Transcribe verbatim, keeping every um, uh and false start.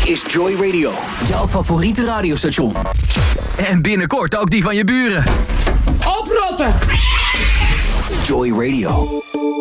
Dit is Joy Radio, jouw favoriete radiostation. En binnenkort ook die van je buren. Oprotten! Joy Radio.